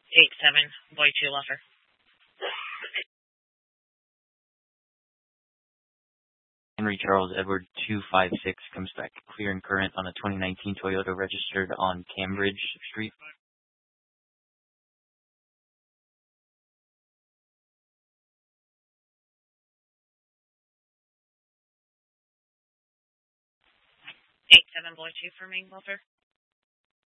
8-7, Boy 2 Luffer. Henry Charles Edward 256 comes back clear and current on a 2019 Toyota registered on Cambridge Street. 8-7, Boy 2 for Main Luffer.